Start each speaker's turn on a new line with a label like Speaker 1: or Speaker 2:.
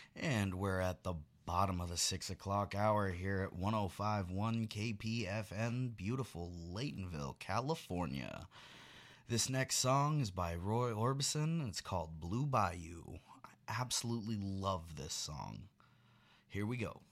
Speaker 1: And we're at the bottom of the 6 o'clock hour here at 1051 KPFN, beautiful Laytonville, California. This next song is by Roy Orbison, and it's called Blue Bayou. I absolutely love this song. Here we go.